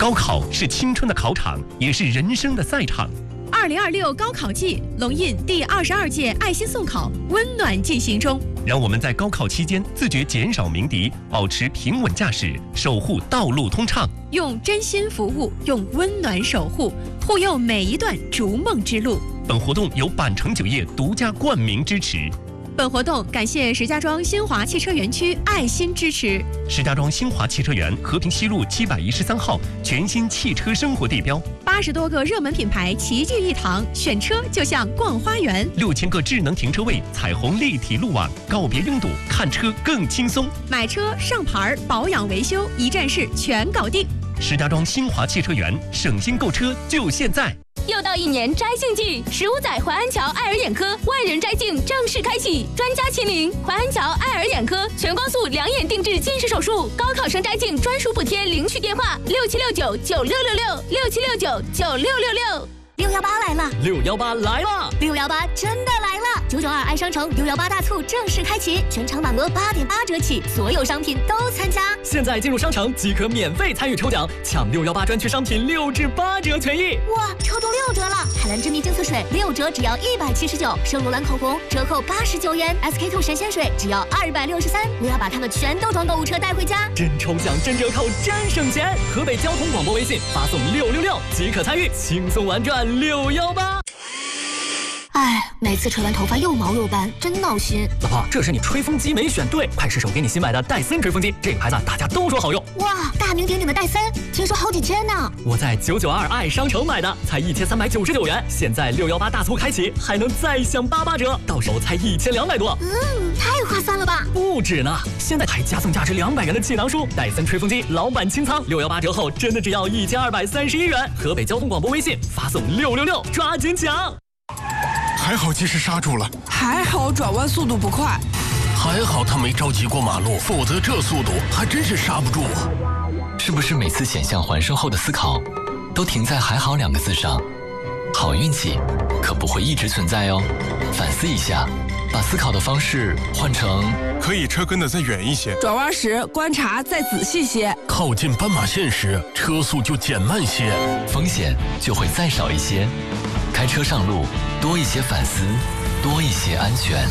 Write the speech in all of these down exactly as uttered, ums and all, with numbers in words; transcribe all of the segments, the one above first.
高考是青春的考场，也是人生的赛场。 二零二六高考季，龙印第二十二届爱心送考温暖进行中。 让我们在高考期间自觉减少鸣笛，保持平稳驾驶，守护道路通畅。 用真心服务，用温暖守护，护佑每一段逐梦之路。 本活动由百城酒业独家冠名支持。 本活动感谢石家庄新华汽车园区爱心支持。 石家庄新华汽车园和平西路七百一十三号全新汽车生活地标， 八十多个热门品牌齐聚一堂，选车就像逛花园。 六千个智能停车位，彩虹立体路网，告别拥堵，看车更轻松。 买车、上牌、保养、维修，一站式全搞定。 石家庄新华汽车园，省心购车就现在。 又到一年摘杏季，十五载淮安桥爱尔眼科万人摘镜正式开启，专家亲临，淮安桥爱尔眼科全光速两眼定制近视手术，高考生摘镜专属补贴，领取电话六七六九九六六六六七六九九六六六。 六幺八来了， 六幺八来了， 六幺八真的来了！九九二爱商城六幺八大促正式开启，全场满额八点八折起，所有商品都参加。 现在进入商城即可免费参与抽奖，抢六幺八专区商品六至八折权益。 哇，抽中六折了！海蓝之谜净色水六折只要一百七十九，圣罗兰口红折扣八十九元 ，S K two 神仙水只要二百六十三。我要把它们全都装购物车带回家。 真抽奖，真折扣，真省钱！河北交通广播微信发送六六六即可参与，轻松玩转六幺八。 哎，每次吹完头发又毛又干，真闹心。 老婆，这是你吹风机没选对，快试试我给你新买的戴森吹风机，这个牌子大家都说好用。 哇，大名鼎鼎的戴森，听说好几千呢。 我在九九二爱商城买的，才一千三百九十九元，现在六幺八大促开启，还能再享八八折，到手才一千两百多。 嗯，太划算了吧？ 不止呢，现在还加送价值两百元的气囊书，戴森吹风机老版清仓，六幺八折后真的只要一千二百三十一元。河北交通广播微信发送六六六，抓紧抢！ 还好及时刹住了， 还好转弯速度不快， 还好他没着急过马路，否则这速度还真是刹不住啊！ 是不是每次险象环生后的思考，都停在“还好”两个字上？好运气可不会一直存在哦，反思一下，把思考的方式换成可以车跟得再远一些， 转弯时观察再仔细些， 靠近斑马线时车速就减慢些， 风险就会再少一些。开车上路，多一些反思，多一些安全。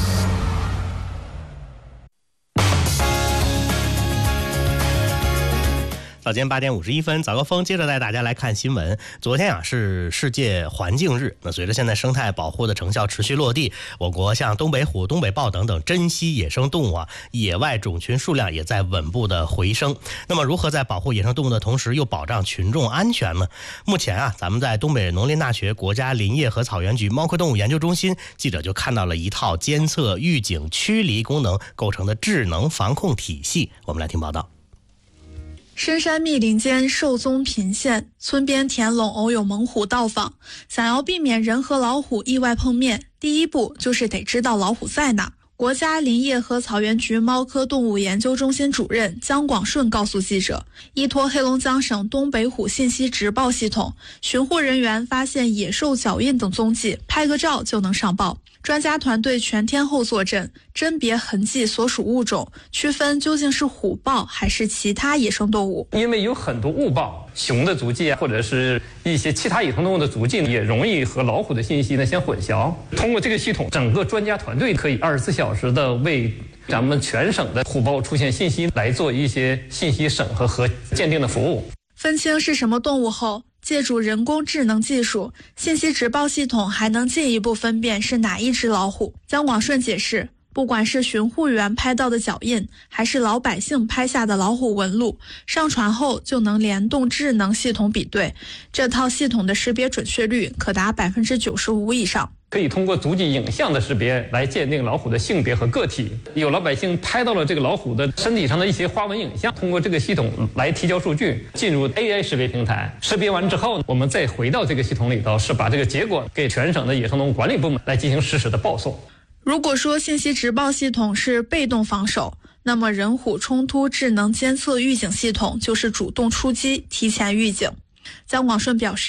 早间八点五十一分，早高峰接着带大家来看新闻。昨天啊是世界环境日，那随着现在生态保护的成效持续落地，我国像东北虎、东北豹等等珍稀野生动物啊，野外种群数量也在稳步的回升。那么如何在保护野生动物的同时又保障群众安全呢？目前啊，咱们在东北农林大学国家林业和草原局猫科动物研究中心，记者就看到了一套监测、预警、驱离功能构成的智能防控体系。我们来听报道。 深山密林间兽踪频现，村边田垄偶有猛虎到访。想要避免人和老虎意外碰面，第一步就是得知道老虎在哪。国家林业和草原局猫科动物研究中心主任姜广顺告诉记者，依托黑龙江省东北虎信息直报系统，巡护人员发现野兽脚印等踪迹，拍个照就能上报。专家团队全天候坐镇，甄别痕迹所属物种，区分究竟是虎豹还是其他野生动物。 因为有很多误报，熊的足迹啊，或者是一些其他野生动物的足迹，也容易和老虎的信息呢相混淆。通过这个系统，整个专家团队可以二十四小时的为咱们全省的虎豹出现信息来做一些信息审核和鉴定的服务。 分清是什么动物后，借助人工智能技术，信息直报系统还能进一步分辨是哪一只老虎。姜广顺解释，不管是巡护员拍到的脚印，还是老百姓拍下的老虎纹路，上传后就能联动智能系统比对，这套系统的识别准确率可达百分之九十五以上。 可以通过足迹影像的识别来鉴定老虎的性别和个体。有老百姓拍到了这个老虎的身体上的一些花纹影像，通过这个系统来提交数据，进入 A I 识别平台。识别完之后，我们再回到这个系统里头，是把这个结果给全省的野生动物管理部门来进行实时的报送。 如果说信息直报系统是被动防守，那么人虎冲突智能监测预警系统就是主动出击，提前预警。姜广顺表示，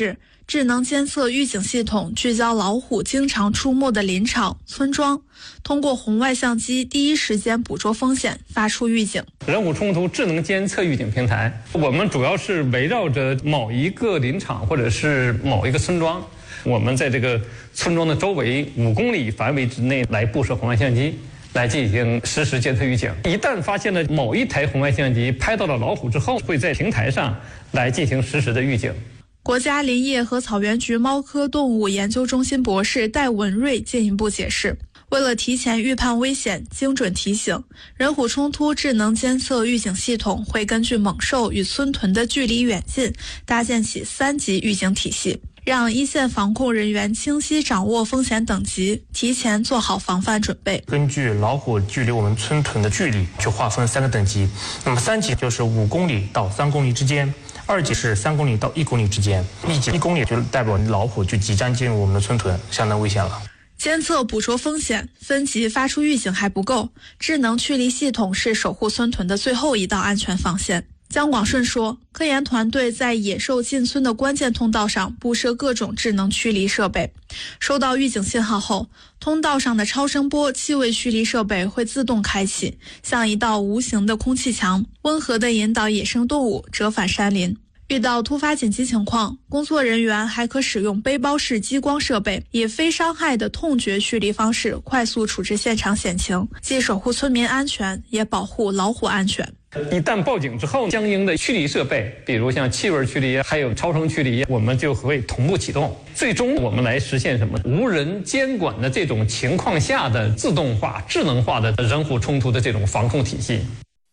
智能监测预警系统聚焦老虎经常出没的林场、村庄，通过红外相机第一时间捕捉风险，发出预警。 人虎冲突智能监测预警平台，我们主要是围绕着某一个林场或者是某一个村庄，我们在这个村庄的周围五公里范围之内来布设红外相机，来进行实时监测预警。一旦发现了某一台红外相机拍到了老虎之后，会在平台上来进行实时的预警。 国家林业和草原局猫科动物研究中心博士戴文瑞进一步解释，为了提前预判危险、精准提醒，人虎冲突智能监测预警系统会根据猛兽与村屯的距离远近，搭建起三级预警体系，让一线防控人员清晰掌握风险等级，提前做好防范准备。 根据老虎距离我们村屯的距离去划分三个等级，那么三级就是五公里到三公里之间，二级是三公里到一公里之间，一级一公里就代表老虎就即将进入我们的村屯，相当危险了。 监测捕捉风险，分级发出预警还不够，智能驱离系统是守护村屯的最后一道安全防线。姜广顺说，科研团队在野兽进村的关键通道上布设各种智能驱离设备，收到预警信号后，通道上的超声波气味驱离设备会自动开启，像一道无形的空气墙，温和地引导野生动物折返山林。遇到突发紧急情况，工作人员还可使用背包式激光设备，以非伤害的痛觉驱离方式快速处置现场险情，既守护村民安全，也保护老虎安全。 一旦报警之后，相应的驱离设备，比如像气味驱离，还有超声驱离，我们就会同步启动。最终我们来实现什么？无人监管的这种情况下的自动化、智能化的人虎冲突的这种防控体系。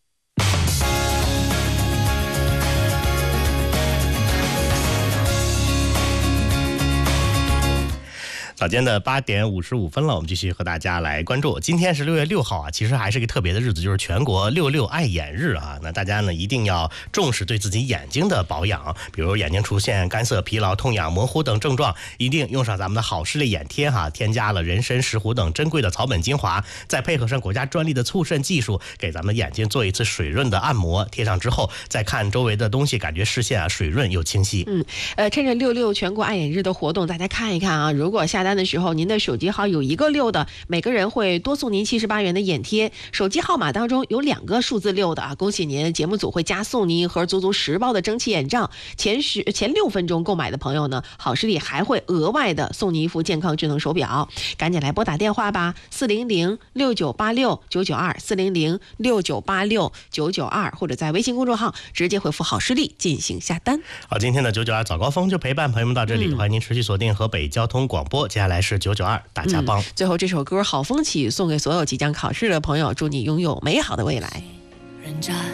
早间的八点五十五分了，我们继续和大家来关注。今天是六月六号啊，其实还是一个特别的日子，就是全国六六爱眼日啊。那大家呢一定要重视对自己眼睛的保养，比如眼睛出现干涩、疲劳、痛痒、模糊等症状，一定用上咱们的好视力眼贴哈，添加了人参、石斛等珍贵的草本精华，再配合上国家专利的促渗技术，给咱们眼睛做一次水润的按摩。贴上之后，再看周围的东西，感觉视线啊水润又清晰。 嗯，呃，趁着六六全国爱眼日的活动，大家看一看啊，如果下单的时候您的手机号有一个六的，每个人会多送您七十八元的眼贴，手机号码当中有两个数字六的啊，恭喜您！节目组会加送您一盒足足十包的蒸汽眼罩，前十前六分钟购买的朋友呢，好视力还会额外的送您一副健康智能手表，赶紧来拨打电话吧，四零零六九八六九九二，四零零六九八六九九二，或者在微信公众号直接回复好视力进行下单。 好，今天的九九二早高峰就陪伴朋友们到这里，嗯、欢迎您持续锁定河北交通广播，接下来是九九二大家帮、嗯。 最后这首歌《好风起》送给所有即将考试的朋友，祝你拥有美好的未来。